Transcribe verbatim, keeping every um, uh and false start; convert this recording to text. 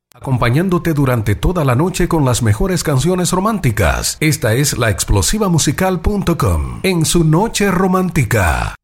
Acompañándote durante toda la noche con las mejores canciones románticas. Esta es la explosiva musical punto com en su noche romántica.